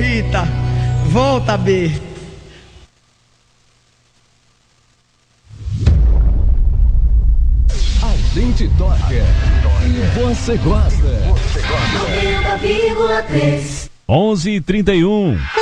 Rita, volta, B. A gente toca e você gosta. 90,3. 11h31.